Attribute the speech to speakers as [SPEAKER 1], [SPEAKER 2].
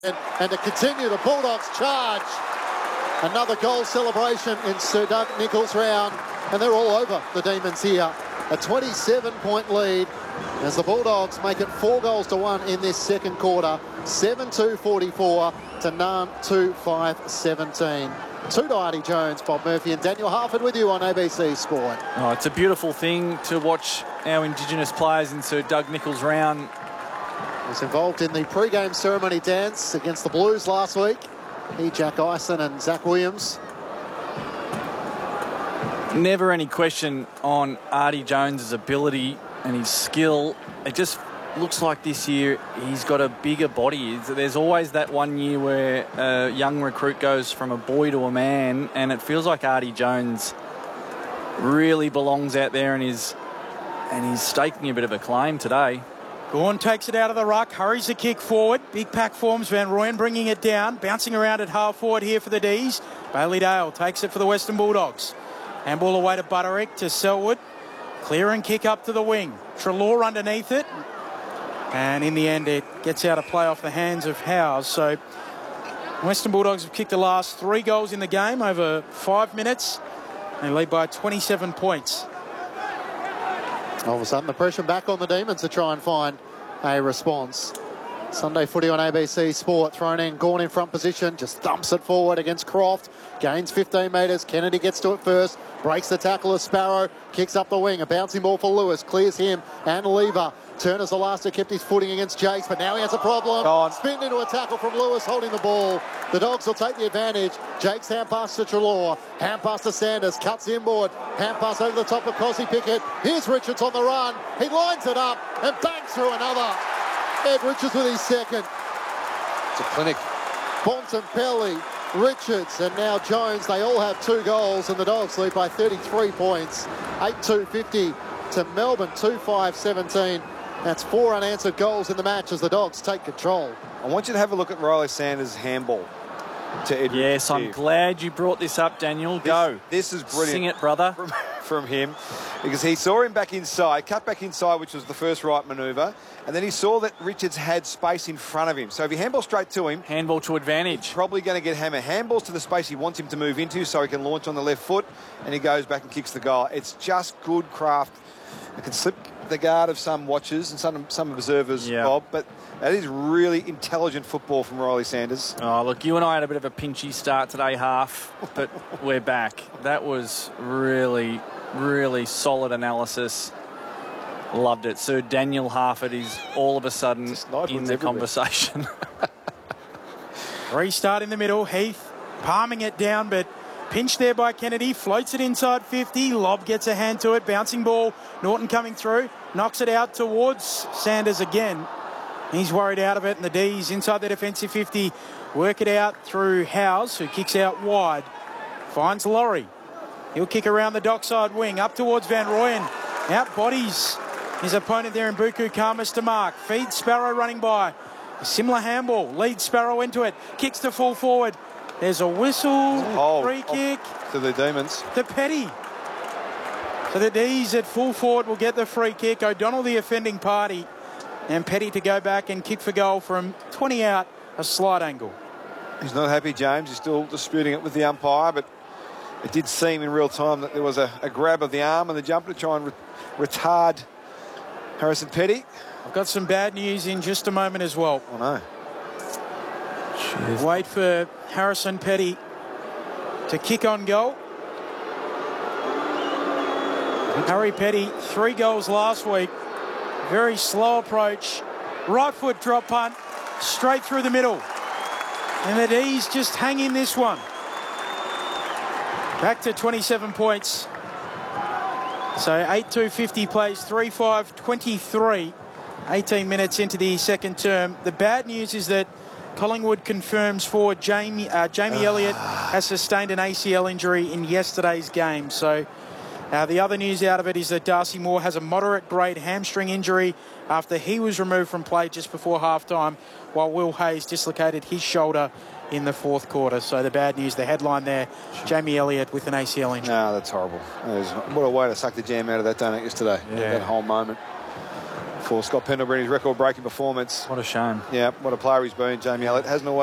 [SPEAKER 1] And to continue the Bulldogs charge. Another goal celebration in Sir Doug Nicholls' round. And they're all over the Demons here. A 27-point lead as the Bulldogs make it 4-1 in this second quarter. 7-2-44 to none 2-5-17. To Artie Jones, Bob Murphy and Daniel Harford with you on ABC Sport.
[SPEAKER 2] Oh, it's a beautiful thing to watch our Indigenous players in Sir Doug Nicholls' round.
[SPEAKER 1] Was involved in the pre-game ceremony dance against the Blues last week. He, Jack Ison and Zach Williams.
[SPEAKER 2] Never any question on Artie Jones' ability and his skill. It just looks like this year he's got a bigger body. There's always that one year where a young recruit goes from a boy to a man, and it feels like Artie Jones really belongs out there and he's staking a bit of a claim today.
[SPEAKER 3] Gawn takes it out of the ruck, hurries the kick forward. Big pack forms, Van Rooyen bringing it down, bouncing around at half forward here for the D's. Bailey Dale takes it for the Western Bulldogs. Handball away to Butterick, to Selwood. Clear and kick up to the wing. Treloar underneath it. And in the end, it gets out of play off the hands of Howes. So Western Bulldogs have kicked the last 3 goals in the game over 5 minutes. They lead by 27 points.
[SPEAKER 1] All of a sudden, the pressure back on the Demons to try and find a response. Sunday footy on ABC Sport, thrown in, Gawn in front position, just dumps it forward against Croft, gains 15 metres, Kennedy gets to it first, breaks the tackle of Sparrow, kicks up the wing, a bouncing ball for Lewis, clears him and Lever. Turner's the last who kept his footing against Jakes, but now he has a problem. Spin into a tackle from Lewis holding the ball. The Dogs will take the advantage. Jakes hand pass to Treloar, hand pass to Sanders, cuts inboard, hand pass over the top of Crosby Pickett. Here's Richards on the run. He lines it up and bangs through another. Ed Richards with his second.
[SPEAKER 4] It's a clinic.
[SPEAKER 1] Bontempelli, Richards, and now Jones. They all have 2 goals, and the Dogs lead by 33 points. 8-2-50 to Melbourne, 2-5-17. That's 4 unanswered goals in the match as the Dogs take control.
[SPEAKER 4] I want you to have a look at Riley Sanders' handball to Edward.
[SPEAKER 2] Yes, I'm glad you brought this up, Daniel. Go.
[SPEAKER 4] This is brilliant.
[SPEAKER 2] Sing it, brother.
[SPEAKER 4] From him, because he saw him back inside, cut back inside, which was the first right manoeuvre, and then he saw that Richards had space in front of him. So if you handball straight to him...
[SPEAKER 2] Handball to advantage.
[SPEAKER 4] Probably going to get hammer. Handballs to the space he wants him to move into so he can launch on the left foot, and he goes back and kicks the goal. It's just good craft. It can slip the guard of some watchers and some observers, Bob, but that is really intelligent football from Riley Sanders.
[SPEAKER 2] Oh, look, you and I had a bit of a pinchy start today, half, but we're back. That was really, really solid analysis. Loved it. Sir Daniel Harford is all of a sudden in the conversation.
[SPEAKER 3] Restart in the middle. Heath palming it down, but pinched there by Kennedy. Floats it inside 50. Lobb gets a hand to it. Bouncing ball. Norton coming through. Knocks it out towards Sanders again. He's worried out of it, and the D's inside the defensive 50 work it out through Howes, who kicks out wide. Finds Laurie. He'll kick around the dockside wing, up towards Van Rooyen. Out bodies his opponent there in Buku Khamis to mark. Feeds Sparrow running by. A similar handball. Leads Sparrow into it. Kicks to full forward. There's a whistle. Free kick.
[SPEAKER 4] To the Demons.
[SPEAKER 3] To Petty. So the D's at full forward will get the free kick. O'Donnell the offending party. And Petty to go back and kick for goal from 20 out, a slight angle.
[SPEAKER 4] He's not happy, James. He's still disputing it with the umpire, but it did seem in real time that there was a grab of the arm and the jumper to try and retard Harrison Petty.
[SPEAKER 3] I've got some bad news in just a moment as well.
[SPEAKER 4] Oh, no.
[SPEAKER 3] Cheers. Wait for Harrison Petty to kick on goal. Harry Petty, 3 goals last week. Very slow approach. Right foot drop punt. Straight through the middle. And the D's just hang in this one. Back to 27 points. So 8-2-50 plays 3-5-23. 18 minutes into the second term. The bad news is that Collingwood confirms forward Jamie Elliott has sustained an ACL injury in yesterday's game. So the other news out of it is that Darcy Moore has a moderate grade hamstring injury after he was removed from play just before halftime, while Will Hayes dislocated his shoulder in the fourth quarter. So the bad news, the headline there, Jamie Elliott with an ACL injury.
[SPEAKER 4] No, that's horrible. What a way to suck the jam out of that donut yesterday.
[SPEAKER 3] Yeah.
[SPEAKER 4] That whole moment. for Scott Pendlebury, his record-breaking performance.
[SPEAKER 2] What a shame.
[SPEAKER 4] Yeah, what a player he's been, Jamie Elliott. Hasn't always